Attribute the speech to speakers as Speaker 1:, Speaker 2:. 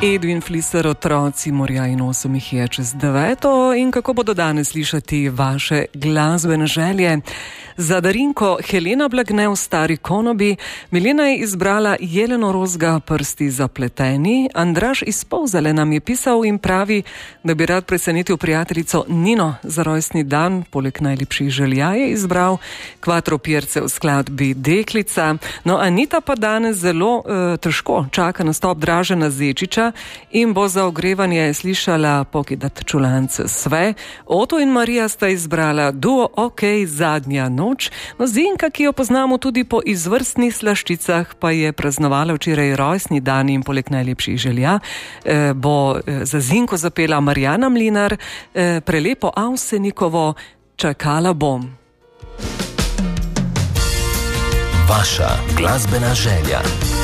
Speaker 1: Edwin Fliser, otroci morja in 8 jih je čez 9. In kako bodo danes slišati vaše glasbene želje? Za Darinko Helena Blagne v Stari Konobi, Milena je izbrala Jeleno Rozga, Prsti zapleteni, Andraž iz Polzele nam je pisal in pravi, da bi rad presenetil prijateljico Nino za rojstni dan, poleg najlepših želja je izbral Quattro Pierce v skladbi Deklica. No, Anita pa danes zelo težko čaka nastop Dražena Zečiča in bo za ogrevanje slišala Pokidat čulance sve. Oto in Marija sta izbrala duo OK Zadnja noč. No, Zinka, ki jo poznamo tudi po izvrstnih slaščicah, pa je praznovala včeraj rojstni dan in poleg najlepših želja bo za Zinko zapela Marjana Mlinar, prelepo Avsenikovo Čakala bom.
Speaker 2: Vaša glasbena želja.